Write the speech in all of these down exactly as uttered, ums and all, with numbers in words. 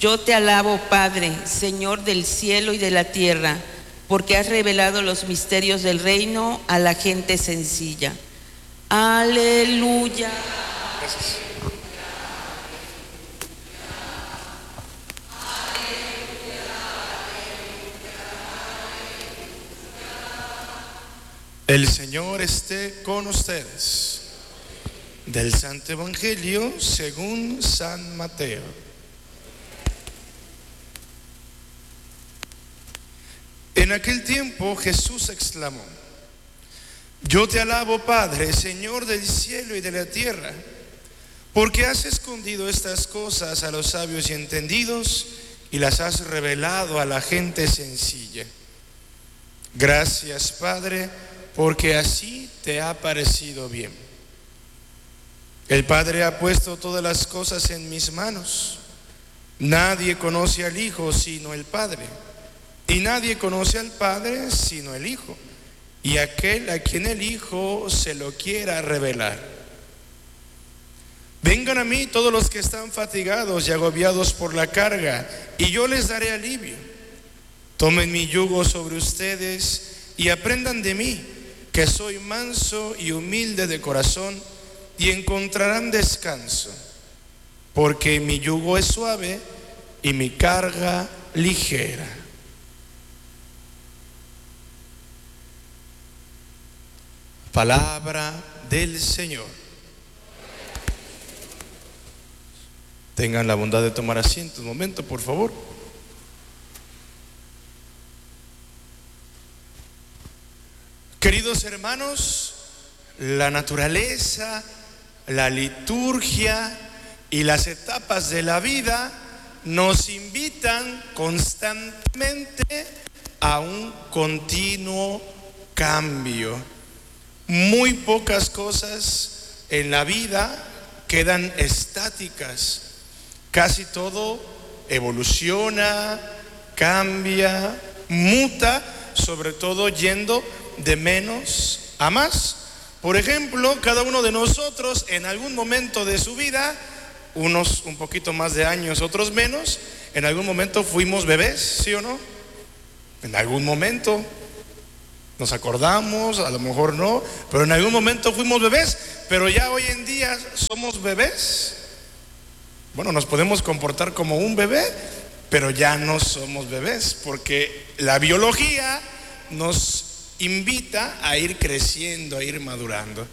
Yo te alabo, Padre, Señor del cielo y de la tierra, porque has revelado los misterios del reino a la gente sencilla. Aleluya. Gracias. El Señor esté con ustedes. Del Santo Evangelio según San Mateo. En aquel tiempo Jesús exclamó: Yo te alabo, Padre, Señor del cielo y de la tierra, porque has escondido estas cosas a los sabios y entendidos y las has revelado a la gente sencilla. Gracias, Padre, porque así te ha parecido bien. El Padre ha puesto todas las cosas en mis manos. Nadie conoce al Hijo sino el Padre, y nadie conoce al Padre sino el Hijo, y aquel a quien el Hijo se lo quiera revelar. Vengan a mí todos los que están fatigados y agobiados por la carga, y yo les daré alivio. Tomen mi yugo sobre ustedes y aprendan de mí, que soy manso y humilde de corazón, y encontrarán descanso, porque mi yugo es suave y mi carga ligera. Palabra del Señor. Tengan la bondad de tomar asiento un momento, por favor. Queridos hermanos, la naturaleza, la liturgia y las etapas de la vida nos invitan constantemente a un continuo cambio. Muy pocas cosas en la vida quedan estáticas. Casi todo evoluciona, cambia, muta, sobre todo yendo de menos a más. Por ejemplo, cada uno de nosotros en algún momento de su vida, unos un poquito más de años, otros menos, en algún momento fuimos bebés, ¿sí o no? En algún momento nos acordamos, a lo mejor no, pero en algún momento fuimos bebés. Pero ya hoy en día somos bebés. Bueno, nos podemos comportar como un bebé, pero ya no somos bebés, porque la biología nos invita a ir creciendo, a ir madurando.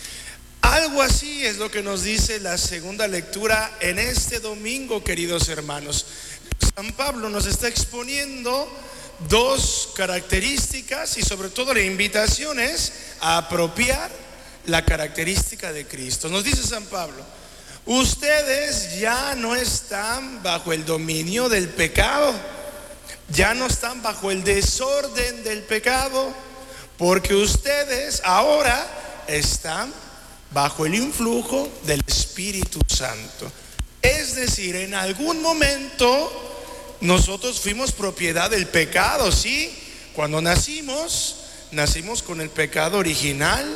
Algo así es lo que nos dice la segunda lectura en este domingo, queridos hermanos. San Pablo nos está exponiendo dos características y sobre todo la invitación es a apropiar la característica de Cristo. Nos dice San Pablo: ustedes ya no están bajo el dominio del pecado, ya no están bajo el desorden del pecado, porque ustedes ahora están bajo el influjo del Espíritu Santo. Es decir, en algún momento nosotros fuimos propiedad del pecado, ¿sí? Cuando nacimos, nacimos con el pecado original.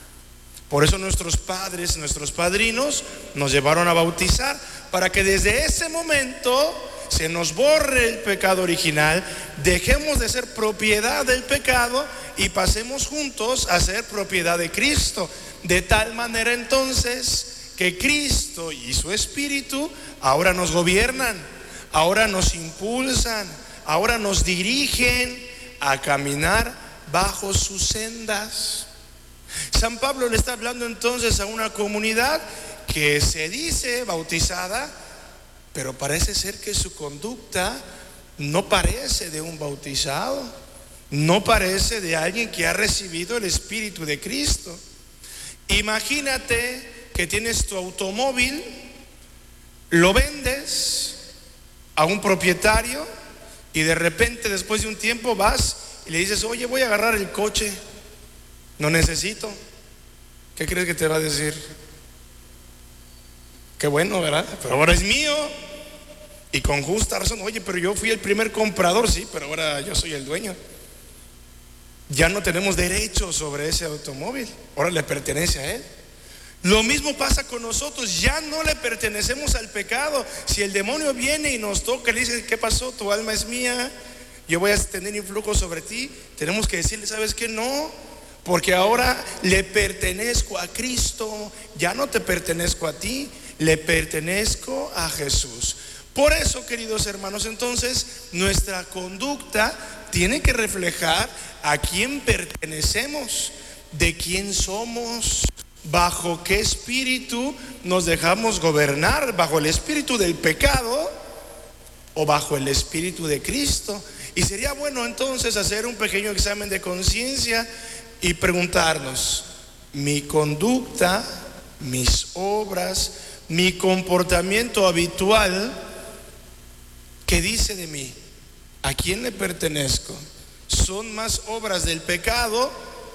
Por eso nuestros padres, nuestros padrinos nos llevaron a bautizar, para que desde ese momento se nos borre el pecado original, dejemos de ser propiedad del pecado y pasemos juntos a ser propiedad de Cristo. De tal manera entonces que Cristo y su Espíritu ahora nos gobiernan, ahora nos impulsan, ahora nos dirigen a caminar bajo sus sendas. San Pablo le está hablando entonces a una comunidad que se dice bautizada, pero parece ser que su conducta no parece de un bautizado, no parece de alguien que ha recibido el Espíritu de Cristo. Imagínate que tienes tu automóvil, lo vendes a un propietario y de repente después de un tiempo vas y le dices: oye, voy a agarrar el coche, no necesito. ¿Qué crees que te va a decir? Qué bueno, ¿verdad? Pero ahora es mío. Y con justa razón. Oye, pero yo fui el primer comprador, sí, pero ahora yo soy el dueño. Ya no tenemos derecho sobre ese automóvil, ahora le pertenece a él. Lo mismo pasa con nosotros, ya no le pertenecemos al pecado. Si el demonio viene y nos toca y le dice: ¿qué pasó? Tu alma es mía, yo voy a tener influjo sobre ti. Tenemos que decirle: ¿sabes qué? No, porque ahora le pertenezco a Cristo, ya no te pertenezco a ti, le pertenezco a Jesús. Por eso, queridos hermanos, entonces nuestra conducta tiene que reflejar a quién pertenecemos, de quién somos, bajo qué espíritu nos dejamos gobernar, bajo el espíritu del pecado o bajo el espíritu de Cristo. Y sería bueno entonces hacer un pequeño examen de conciencia y preguntarnos: mi conducta, mis obras, mi comportamiento habitual, ¿qué dice de mí? ¿A quién le pertenezco? ¿Son más obras del pecado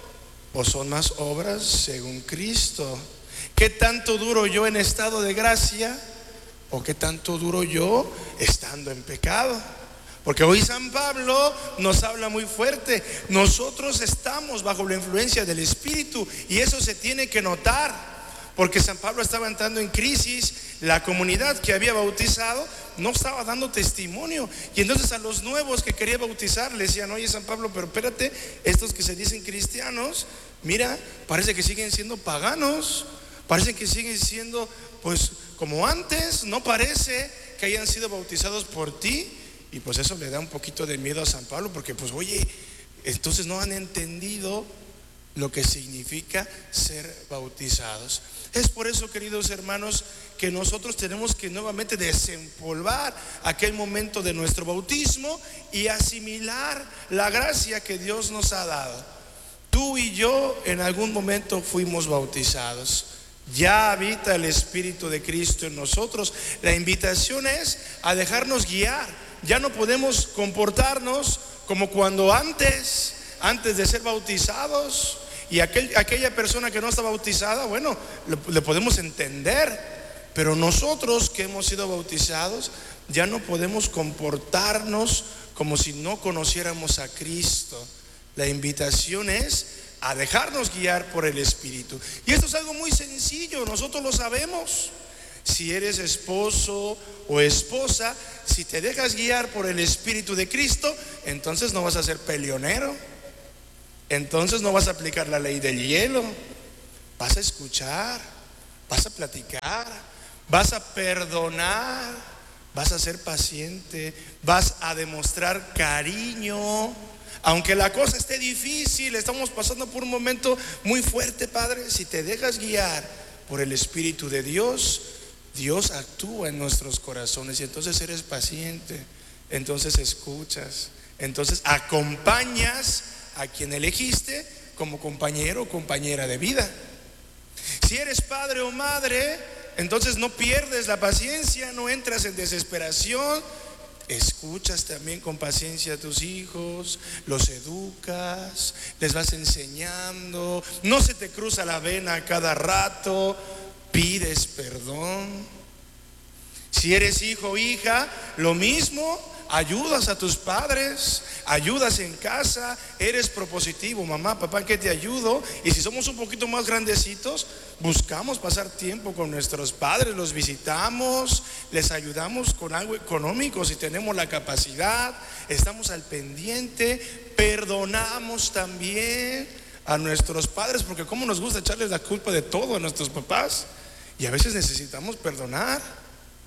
o son más obras según Cristo? ¿Qué tanto duro yo en estado de gracia o qué tanto duro yo estando en pecado? Porque hoy San Pablo nos habla muy fuerte. Nosotros estamos bajo la influencia del Espíritu y eso se tiene que notar. Porque San Pablo estaba entrando en crisis. La comunidad que había bautizado no estaba dando testimonio. Y entonces a los nuevos que quería bautizar le decían: oye, San Pablo, pero espérate, estos que se dicen cristianos, mira, parece que siguen siendo paganos, parece que siguen siendo pues como antes, no parece que hayan sido bautizados por ti. Y pues eso le da un poquito de miedo a San Pablo, porque pues oye, entonces no han entendido lo que significa ser bautizados. Es por eso, queridos hermanos, que nosotros tenemos que nuevamente desempolvar aquel momento de nuestro bautismo y asimilar la gracia que Dios nos ha dado. Tú y yo en algún momento fuimos bautizados. Ya habita el Espíritu de Cristo en nosotros. La invitación es a dejarnos guiar. Ya no podemos comportarnos como cuando antes, antes de ser bautizados. Y aquel, aquella persona que no está bautizada, bueno, le, le podemos entender. Pero nosotros que hemos sido bautizados, ya no podemos comportarnos como si no conociéramos a Cristo. La invitación es a dejarnos guiar por el Espíritu. Y esto es algo muy sencillo, nosotros lo sabemos. Si eres esposo o esposa, si te dejas guiar por el Espíritu de Cristo, entonces no vas a ser peleonero. Entonces no vas a aplicar la ley del hielo. Vas a escuchar, vas a platicar, vas a perdonar, vas a ser paciente, vas a demostrar cariño. Aunque la cosa esté difícil, estamos pasando por un momento muy fuerte, Padre, si te dejas guiar por el Espíritu de Dios, Dios actúa en nuestros corazones y entonces eres paciente, entonces escuchas, entonces acompañas a quien elegiste como compañero o compañera de vida. Si eres padre o madre, entonces no pierdes la paciencia, no entras en desesperación. Escuchas también con paciencia a tus hijos, los educas, les vas enseñando, no se te cruza la vena a cada rato, pides perdón. Si eres hijo o hija, lo mismo. Ayudas a tus padres, ayudas en casa, eres propositivo, mamá, papá, que te ayudo. Y si somos un poquito más grandecitos, buscamos pasar tiempo con nuestros padres, los visitamos, les ayudamos con algo económico si tenemos la capacidad, estamos al pendiente, perdonamos también a nuestros padres, porque cómo nos gusta echarles la culpa de todo a nuestros papás, y a veces necesitamos perdonar.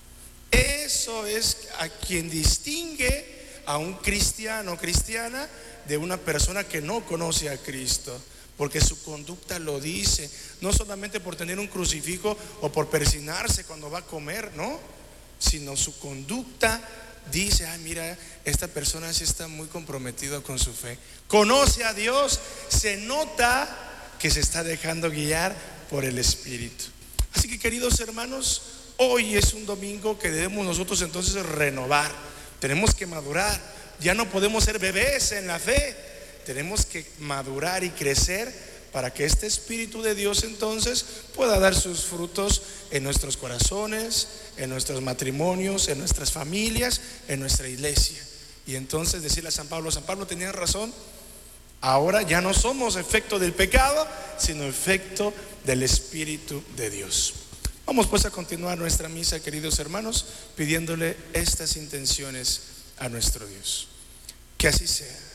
Eso es a quien distingue a un cristiano o cristiana de una persona que no conoce a Cristo, porque su conducta lo dice, no solamente por tener un crucifijo o por persignarse cuando va a comer, no, sino su conducta dice: ay, mira, esta persona sí está muy comprometida con su fe, conoce a Dios, se nota que se está dejando guiar por el Espíritu. Así que, queridos hermanos, hoy es un domingo que debemos nosotros entonces renovar. Tenemos que madurar. Ya no podemos ser bebés en la fe. Tenemos que madurar y crecer para que este Espíritu de Dios entonces pueda dar sus frutos en nuestros corazones, en nuestros matrimonios, en nuestras familias, en nuestra iglesia. Y entonces decirle a San Pablo: San Pablo, tenía razón, Ahora ya no somos efecto del pecado, sino efecto del Espíritu de Dios. Vamos pues a continuar nuestra misa, queridos hermanos, pidiéndole estas intenciones a nuestro Dios. Que así sea.